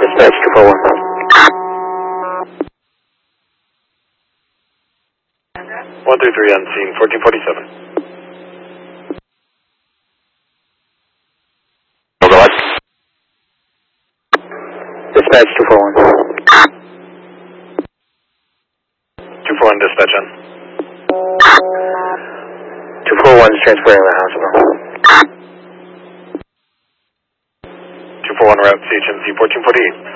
Dispatch 241. 133 on scene, 1447. Dispatch 241. 241 dispatch on. 241 is transferring to the hospital. 241 route CHMC 1448.